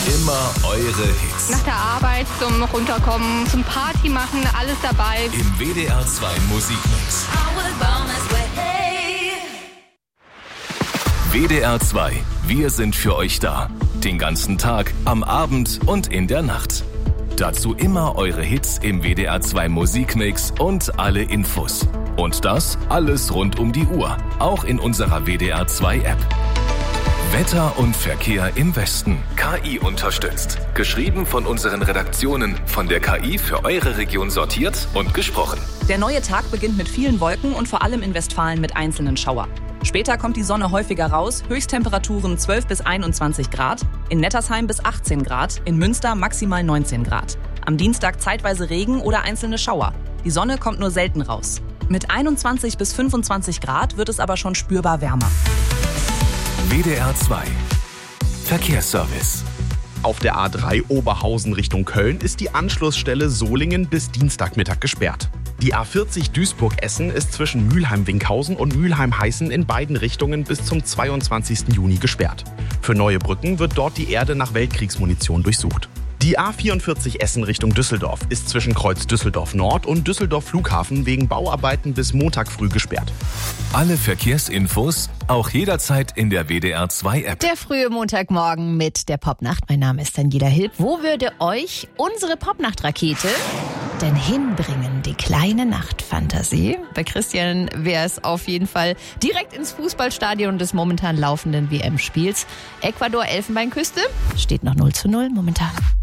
Immer eure Hits. Nach der Arbeit zum Runterkommen, zum Party machen, alles dabei. Im WDR 2 Musikmix. WDR 2, wir sind für euch da. Den ganzen Tag, am Abend und in der Nacht. Dazu immer eure Hits im WDR 2 Musikmix und alle Infos. Und das alles rund um die Uhr, auch in unserer WDR 2 App. Wetter und Verkehr im Westen. KI unterstützt. Geschrieben von unseren Redaktionen, von der KI für eure Region sortiert und gesprochen. Der neue Tag beginnt mit vielen Wolken und vor allem in Westfalen mit einzelnen Schauer. Später kommt die Sonne häufiger raus, Höchsttemperaturen 12 bis 21 Grad, in Nettersheim bis 18 Grad, in Münster maximal 19 Grad. Am Dienstag zeitweise Regen oder einzelne Schauer. Die Sonne kommt nur selten raus. Mit 21 bis 25 Grad wird es aber schon spürbar wärmer. WDR 2 Verkehrsservice. Auf der A3 Oberhausen Richtung Köln ist die Anschlussstelle Solingen bis Dienstagmittag gesperrt. Die A40 Duisburg-Essen ist zwischen Mülheim-Winkhausen und Mülheim-Heißen in beiden Richtungen bis zum 22. Juni gesperrt. Für neue Brücken wird dort die Erde nach Weltkriegsmunition durchsucht. Die A44 Essen Richtung Düsseldorf ist zwischen Kreuz Düsseldorf Nord und Düsseldorf Flughafen wegen Bauarbeiten bis Montag früh gesperrt. Alle Verkehrsinfos auch jederzeit in der WDR 2 App. Der frühe Montagmorgen mit der Popnacht. Mein Name ist Daniela Hilb. Wo würde euch unsere Popnacht-Rakete denn hinbringen, die kleine Nachtfantasie? Bei Christian wäre es auf jeden Fall direkt ins Fußballstadion des momentan laufenden WM-Spiels. Ecuador-Elfenbeinküste steht noch 0:0 momentan.